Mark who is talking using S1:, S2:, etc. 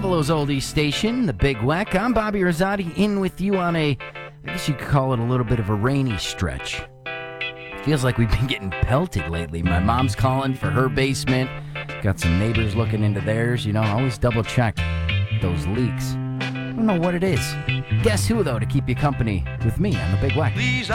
S1: Buffalo's oldies station, the Big Weck. I'm Bobby Rosati, in with you on I guess you could call it a little bit of a rainy stretch. Feels like we've been getting pelted lately. My mom's calling for her basement. Got some neighbors looking into theirs. Always double check those leaks. I don't know what it is. Guess who, though, to keep you company with me on the Big Weck?